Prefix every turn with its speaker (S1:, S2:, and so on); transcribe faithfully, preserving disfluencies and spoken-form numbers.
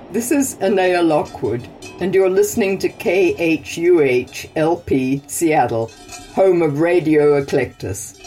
S1: This is Anaya Lockwood, and you're listening to K H U H L P Seattle, home of Radio Eclectus.